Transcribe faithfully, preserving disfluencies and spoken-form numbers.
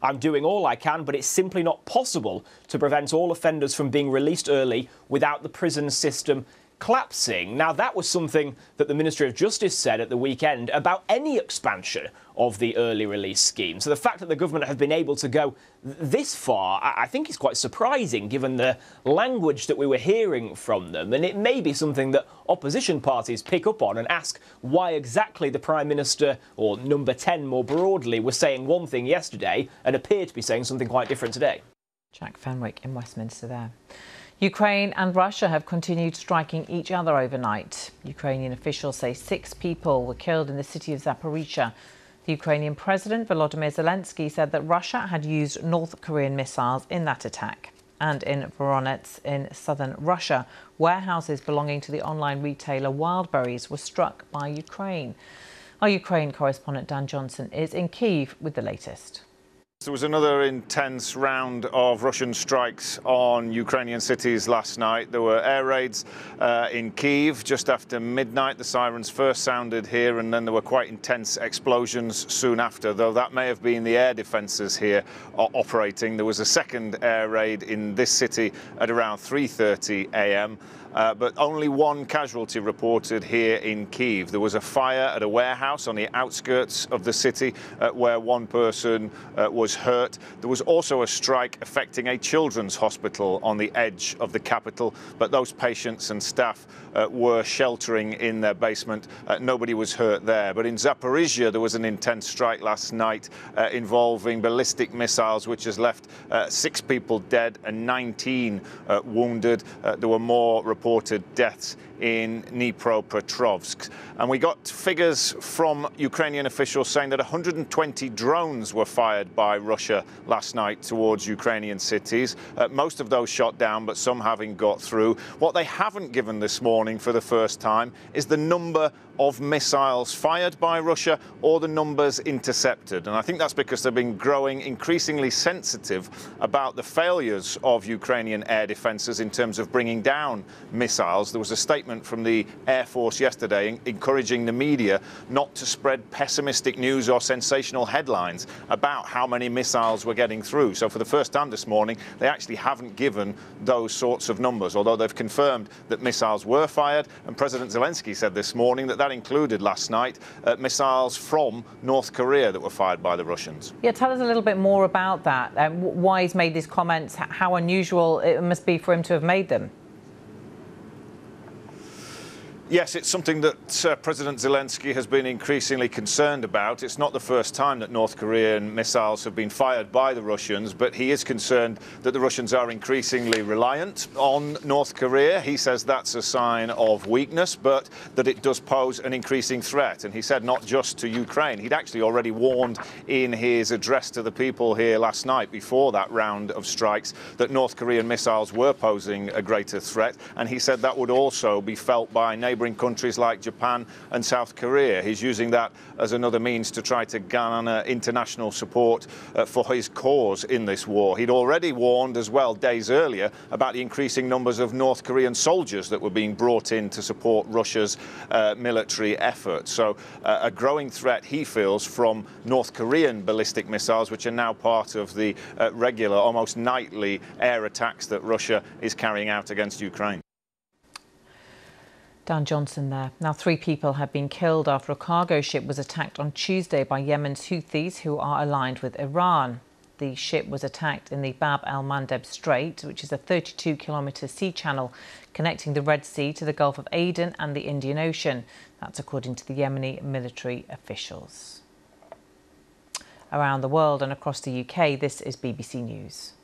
I'm doing all I can, but it's simply not possible to prevent all offenders from being released early without the prison system collapsing. Now, that was something that the Ministry of Justice said at the weekend about any expansion of the early release scheme. So the fact that the government have been able to go this far, I think is quite surprising given the language that we were hearing from them. And it may be something that opposition parties pick up on and ask why exactly the Prime Minister, or Number ten more broadly, was saying one thing yesterday and appeared to be saying something quite different today. Jack Fenwick in Westminster there. Ukraine and Russia have continued striking each other overnight. Ukrainian officials say six people were killed in the city of Zaporizhzhia. The Ukrainian President Volodymyr Zelensky said that Russia had used North Korean missiles in that attack. And in Voronezh in southern Russia, warehouses belonging to the online retailer Wildberries were struck by Ukraine. Our Ukraine correspondent Dan Johnson is in Kyiv with the latest. There was another intense round of Russian strikes on Ukrainian cities last night. There were air raids uh, in Kyiv just after midnight. The sirens first sounded here, and then there were quite intense explosions soon after, though that may have been the air defences here operating. There was a second air raid in this city at around three thirty a m Uh, but only one casualty reported here in Kyiv. There was a fire at a warehouse on the outskirts of the city uh, where one person uh, was hurt. There was also a strike affecting a children's hospital on the edge of the capital, but those patients and staff uh, were sheltering in their basement. Uh, nobody was hurt there. But in Zaporizhzhia, there was an intense strike last night uh, involving ballistic missiles, which has left uh, six people dead and nineteen uh, wounded. Uh, there were more reports reported deaths in Dnipropetrovsk. And we got figures from Ukrainian officials saying that one hundred twenty drones were fired by Russia last night towards Ukrainian cities. Uh, most of those shot down, but some having got through. What they haven't given this morning for the first time is the number of missiles fired by Russia or the numbers intercepted. And I think that's because they've been growing increasingly sensitive about the failures of Ukrainian air defences in terms of bringing down missiles. There was a statement from the Air Force yesterday encouraging the media not to spread pessimistic news or sensational headlines about how many missiles were getting through. So for the first time this morning, they actually haven't given those sorts of numbers, although they've confirmed that missiles were fired. And President Zelensky said this morning that that included last night uh, missiles from North Korea that were fired by the Russians. Yeah, tell us a little bit more about that. Um, why he's made these comments, how unusual it must be for him to have made them. Yes, it's something that uh, President Zelensky has been increasingly concerned about. It's not the first time that North Korean missiles have been fired by the Russians, but he is concerned that the Russians are increasingly reliant on North Korea. He says that's a sign of weakness, but that it does pose an increasing threat. And he said not just to Ukraine. He'd actually already warned in his address to the people here last night before that round of strikes that North Korean missiles were posing a greater threat. And he said that would also be felt by neighbouring countries like Japan and South Korea. He's using that as another means to try to garner international support uh, for his cause in this war. He'd already warned as well days earlier about the increasing numbers of North Korean soldiers that were being brought in to support Russia's uh, military effort. So uh, a growing threat he feels from North Korean ballistic missiles, which are now part of the uh, regular, almost nightly air attacks that Russia is carrying out against Ukraine. Dan Johnson there. Now, three people have been killed after a cargo ship was attacked on Tuesday by Yemen's Houthis, who are aligned with Iran. The ship was attacked in the Bab el-Mandeb Strait, which is a thirty-two kilometre sea channel connecting the Red Sea to the Gulf of Aden and the Indian Ocean. That's according to the Yemeni military officials. Around the world and across the U K, this is B B C News.